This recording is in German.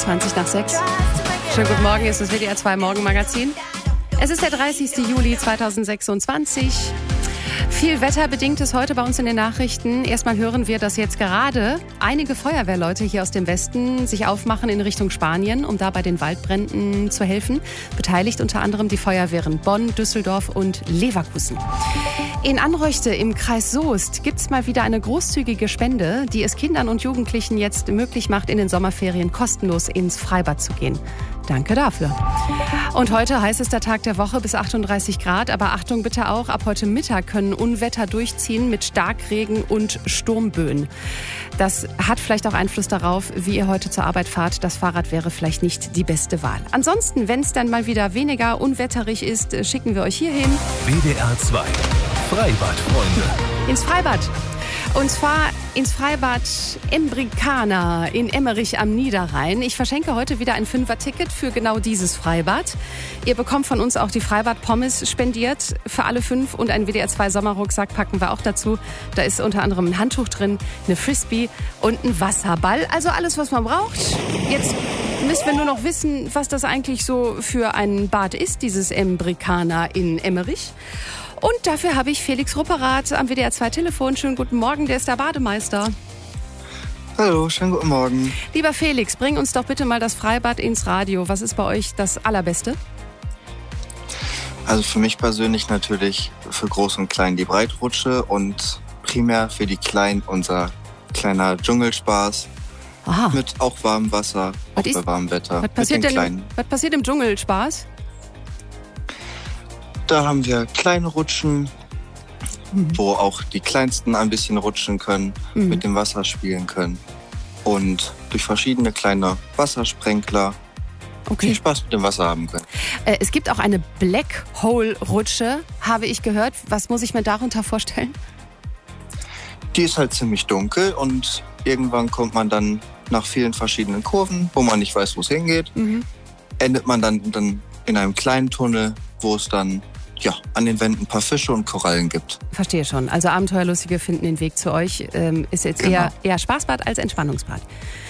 20 nach 6. Schönen guten Morgen, es ist das WDR 2 Morgenmagazin. Es ist der 30. Juli 2026. Viel Wetter bedingt es heute bei uns in den Nachrichten. Erstmal hören wir, dass jetzt gerade einige Feuerwehrleute hier aus dem Westen sich aufmachen in Richtung Spanien, um da bei den Waldbränden zu helfen. Beteiligt unter anderem die Feuerwehren Bonn, Düsseldorf und Leverkusen. In Anröchte im Kreis Soest gibt es mal wieder eine großzügige Spende, die es Kindern und Jugendlichen jetzt möglich macht, in den Sommerferien kostenlos ins Freibad zu gehen. Danke dafür. Und heute heißester Tag der Woche bis 38 Grad. Aber Achtung bitte auch, ab heute Mittag können Unwetter durchziehen mit Starkregen und Sturmböen. Das hat vielleicht auch Einfluss darauf, wie ihr heute zur Arbeit fahrt. Das Fahrrad wäre vielleicht nicht die beste Wahl. Ansonsten, wenn es dann mal wieder weniger unwetterig ist, schicken wir euch hierhin. WDR 2 Freibadfreunde. Ins Freibad. Und zwar ins Freibad Embricana in Emmerich am Niederrhein. Ich verschenke heute wieder ein 5er-Ticket für genau dieses Freibad. Ihr bekommt von uns auch die Freibad-Pommes spendiert für alle 5 und einen WDR 2 Sommerrucksack packen wir auch dazu. Da ist unter anderem ein Handtuch drin, eine Frisbee und ein Wasserball. Also alles, was man braucht. Jetzt müssen wir nur noch wissen, was das eigentlich so für ein Bad ist, dieses Embricana in Emmerich. Und dafür habe ich Felix Rupperath am WDR 2 Telefon. Schönen guten Morgen, der ist der Bademeister. Hallo, schönen guten Morgen. Lieber Felix, bring uns doch bitte mal das Freibad ins Radio. Was ist bei euch das Allerbeste? Also für mich persönlich natürlich für Groß und Klein die Breitrutsche und primär für die Kleinen unser kleiner Dschungelspaß. Aha. Mit auch warmem Wasser, auch bei warmem Wetter. Was passiert im Dschungelspaß? Da haben wir kleine Rutschen, wo auch die Kleinsten ein bisschen rutschen können, mit dem Wasser spielen können. Und durch verschiedene kleine Wassersprenkler viel Spaß mit dem Wasser haben können. Es gibt auch eine Black Hole Rutsche, habe ich gehört. Was muss ich mir darunter vorstellen? Die ist halt ziemlich dunkel und irgendwann kommt man dann nach vielen verschiedenen Kurven, wo man nicht weiß, wo es hingeht, endet man dann in einem kleinen Tunnel, wo es dann an den Wänden ein paar Fische und Korallen gibt. Verstehe schon. Also Abenteuerlustige finden den Weg zu euch. Ist jetzt eher Spaßbad als Entspannungsbad.